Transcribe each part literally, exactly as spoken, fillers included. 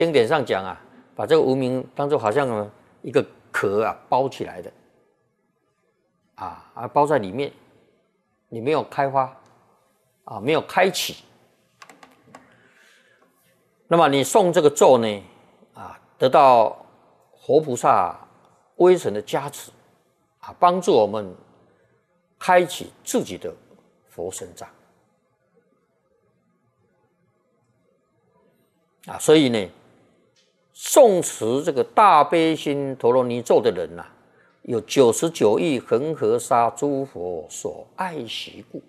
经典上讲啊，把这个无明当作好像一个壳啊包起来的，啊啊包在里面，你没有开发，啊没有开启。那么你诵这个咒呢，啊得到活菩萨威神的加持，啊帮助我们开启自己的佛身障。啊，所以呢，诵持这个大悲心陀罗尼咒的人呐、啊，有九十九亿恒河沙诸佛所爱惜故。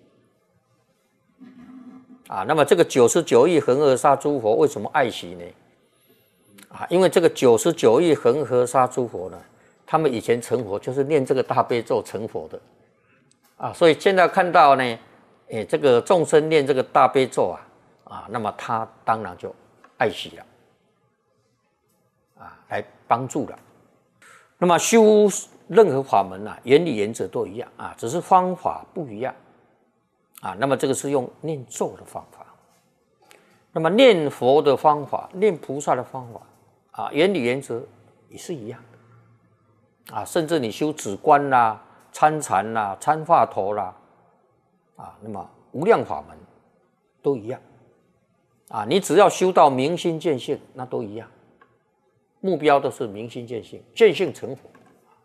啊，那么这个九十九亿恒河沙诸佛为什么爱惜呢？啊，因为这个九十九亿恒河沙诸佛呢，他们以前成佛就是念这个大悲咒成佛的。啊，所以现在看到呢，诶，这个众生念这个大悲咒啊，啊，那么他当然就爱惜了，啊，来帮助了。那么修任何法门啊，原理原则都一样啊，只是方法不一样啊。那么这个是用念咒的方法，那么念佛的方法、念菩萨的方法啊，原理原则也是一样的啊。甚至你修止观啦、参禅啦、参话头啦，啊，那么无量法门都一样。啊，你只要修到明心见性，那都一样，目标都是明心见性，见性成佛。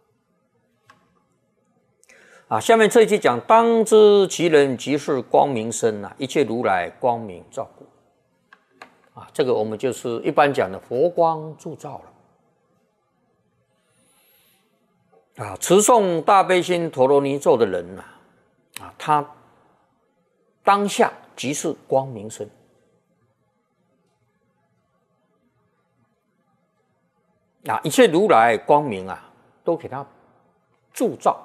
啊，下面这一句讲：当知其人即是光明身啊，一切如来光明照故。啊，这个我们就是一般讲的佛光铸造了。啊，持诵大悲心陀罗尼咒的人呐、啊，啊，他当下即是光明身。啊，一切如来光明啊，都给他铸造。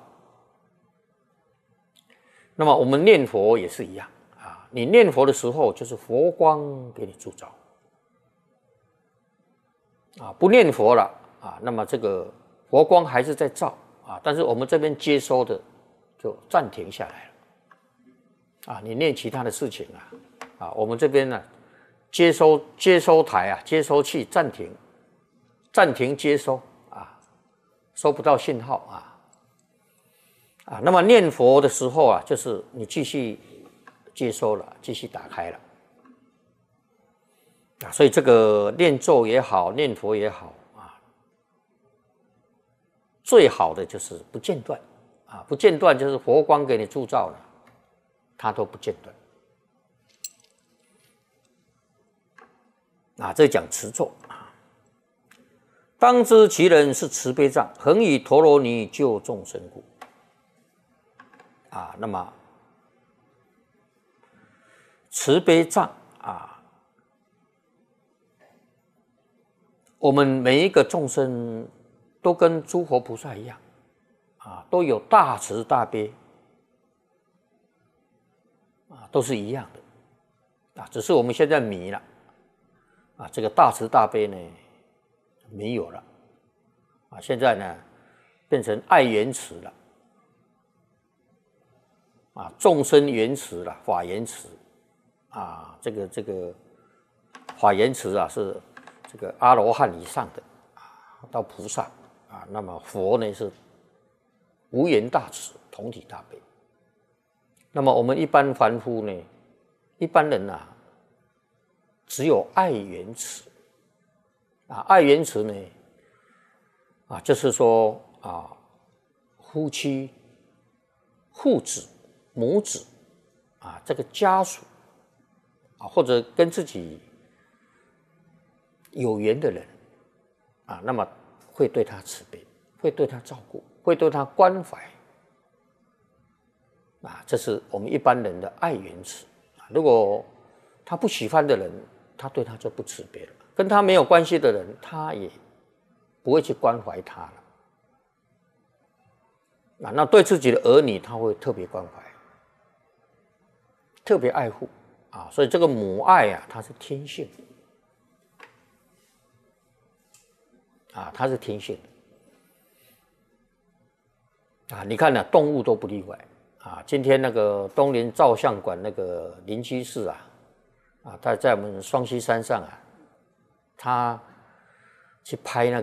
那么我们念佛也是一样啊，你念佛的时候就是佛光给你铸造。啊，不念佛了啊，那么这个佛光还是在照啊，但是我们这边接收的就暂停下来了。啊，你念其他的事情啊，啊，我们这边呢接收接收台啊，接收器暂停。暂停接收啊，收不到信号啊啊。那么念佛的时候啊，就是你继续接收了，继续打开了啊。所以这个念咒也好，念佛也好啊，最好的就是不间断啊，不间断就是佛光给你铸造了，它都不间断啊。这讲持咒。当知其人是慈悲藏，恒以陀罗尼救众生故。啊，那么慈悲藏啊，我们每一个众生都跟诸佛菩萨一样啊，都有大慈大悲啊，都是一样的啊，只是我们现在迷了啊，这个大慈大悲呢没有了啊，现在呢变成爱缘慈了啊，众生缘慈了，法缘慈啊，这个这个法缘慈啊是这个阿罗汉以上的啊，到菩萨啊，那么佛呢是无缘大慈，同体大悲。那么我们一般凡夫呢，一般人啊，只有爱缘慈。啊，爱缘慈呢，啊，就是说啊，夫妻、父子、母子啊，这个家属啊，或者跟自己有缘的人啊，那么会对他慈悲，会对他照顾，会对他关怀啊，这是我们一般人的爱缘慈。如果他不喜欢的人，他对他就不慈悲了。跟他没有关系的人，他也不会去关怀他了。啊，那对自己的儿女，他会特别关怀，特别爱护啊。所以这个母爱啊，它是天性啊，它是天性的啊。你看呢、啊，动物都不例外啊。今天那个东林照相馆那个林居士啊，啊，他在我们双溪山上啊。他去拍那